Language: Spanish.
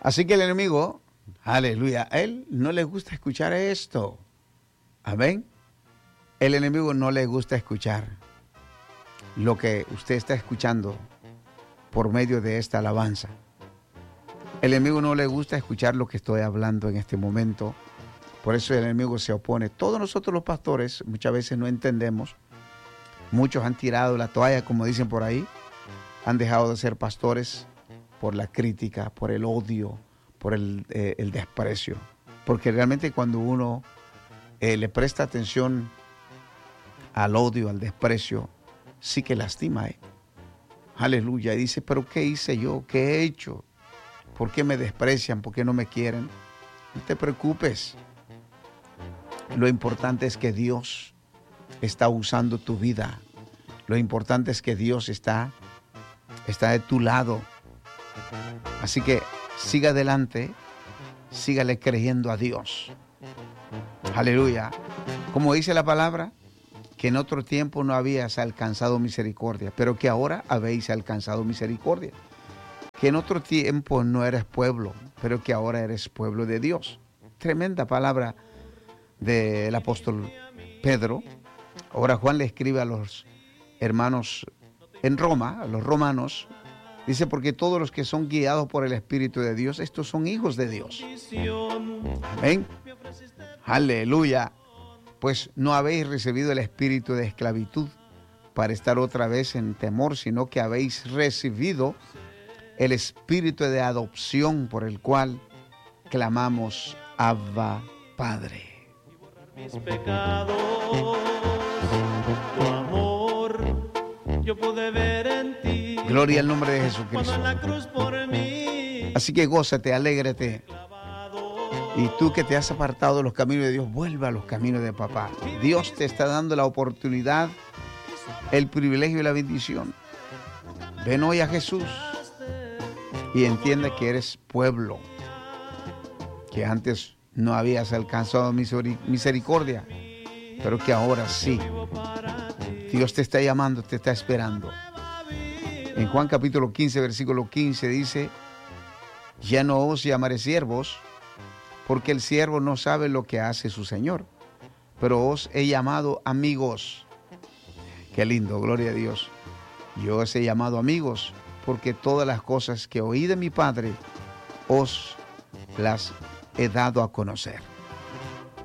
Así que el enemigo, aleluya, a él no le gusta escuchar esto. Amén. El enemigo no le gusta escuchar lo que usted está escuchando por medio de esta alabanza. El enemigo no le gusta escuchar lo que estoy hablando en este momento. Por eso el enemigo se opone. Todos nosotros los pastores muchas veces no entendemos. Muchos han tirado la toalla, como dicen por ahí. Han dejado de ser pastores por la crítica, por el odio, por el desprecio. Porque realmente cuando uno le presta atención al odio, al desprecio, sí que lastima. Aleluya. Y dice, pero ¿qué hice yo? ¿Qué he hecho? ¿Por qué me desprecian? ¿Por qué no me quieren? No te preocupes. Lo importante es que Dios está usando tu vida. Lo importante es que Dios está de tu lado. Así que siga adelante, sígale creyendo a Dios. Aleluya. Como dice la palabra, que en otro tiempo no habías alcanzado misericordia, pero que ahora habéis alcanzado misericordia. Que en otro tiempo no eres pueblo, pero que ahora eres pueblo de Dios. Tremenda palabra del apóstol Pedro. Ahora Juan le escribe a los hermanos en Roma, a los romanos. Dice, porque todos los que son guiados por el Espíritu de Dios, estos son hijos de Dios. Amén. Aleluya. Pues no habéis recibido el espíritu de esclavitud para estar otra vez en temor, sino que habéis recibido el espíritu de adopción por el cual clamamos, Abba, Padre. Mis pecados, tu amor, yo pude ver en ti. Gloria al nombre de Jesucristo. En la cruz por mí. Así que gózate, alégrate. Y tú que te has apartado de los caminos de Dios, vuelve a los caminos de papá. Dios te está dando la oportunidad, el privilegio y la bendición. Ven hoy a Jesús y entiende que eres pueblo, que antes no habías alcanzado misericordia, pero que ahora sí. Dios te está llamando, te está esperando. En Juan capítulo 15, versículo 15 dice, ya no os llamaré siervos, porque el siervo no sabe lo que hace su Señor, pero os he llamado amigos. Qué lindo, gloria a Dios. Yo os he llamado amigos, porque todas las cosas que oí de mi Padre os las he dado a conocer.